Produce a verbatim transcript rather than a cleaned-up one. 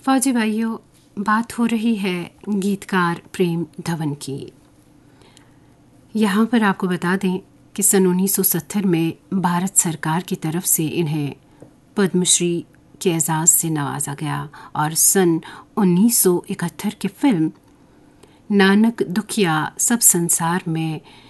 फौजी भाइयों, बात हो रही है गीतकार प्रेम धवन की। यहाँ पर आपको बता दें कि सन उन्नीस सौ सत्तर में भारत सरकार की तरफ से इन्हें पद्मश्री के एजाज़ से नवाजा गया और सन उन्नीस सौ इकहत्तर की फिल्म नानक दुखिया सब संसार में